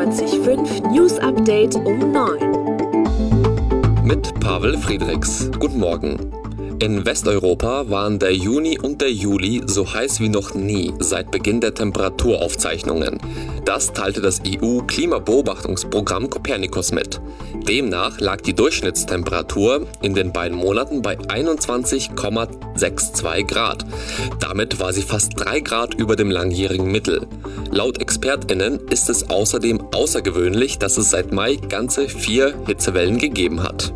M945 News Update um 9. Mit Pavel Friedrichs. Guten Morgen. In Westeuropa waren der Juni und der Juli so heiß wie noch nie seit Beginn der Temperaturaufzeichnungen. Das teilte das EU-Klimabeobachtungsprogramm Copernicus mit. Demnach lag die Durchschnittstemperatur in den beiden Monaten bei 21,62 Grad. Damit war sie fast 3 Grad über dem langjährigen Mittel. Laut ExpertInnen ist es außerdem außergewöhnlich, dass es seit Mai ganze 4 Hitzewellen gegeben hat.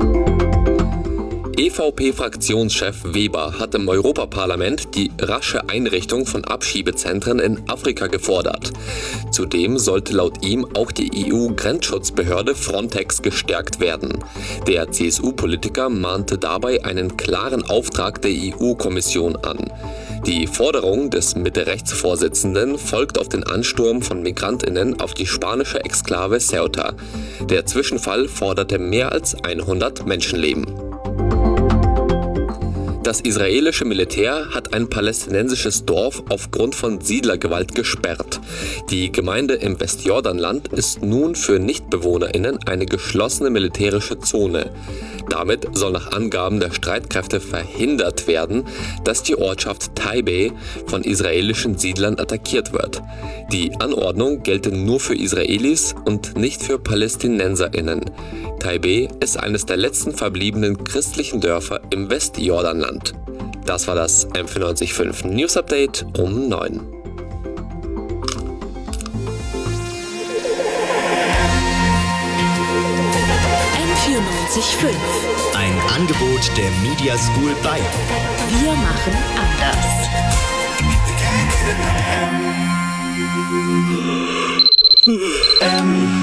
EVP-Fraktionschef Weber hat im Europaparlament die rasche Einrichtung von Abschiebezentren in Afrika gefordert. Zudem sollte laut ihm auch die EU-Grenzschutzbehörde Frontex gestärkt werden. Der CSU-Politiker mahnte dabei einen klaren Auftrag der EU-Kommission an. Die Forderung des Mitte-Rechts-Vorsitzenden folgt auf den Ansturm von MigrantInnen auf die spanische Exklave Ceuta. Der Zwischenfall forderte mehr als 100 Menschenleben. Das israelische Militär hat ein palästinensisches Dorf aufgrund von Siedlergewalt gesperrt. Die Gemeinde im Westjordanland ist nun für NichtbewohnerInnen eine geschlossene militärische Zone. Damit soll nach Angaben der Streitkräfte verhindert werden, dass die Ortschaft Taibeh von israelischen Siedlern attackiert wird. Die Anordnung gelte nur für Israelis und nicht für PalästinenserInnen. Taibeh ist eines der letzten verbliebenen christlichen Dörfer im Westjordanland. Das war das M945 News Update um 9. M945. Ein Angebot der Media School Bayern. Wir machen anders.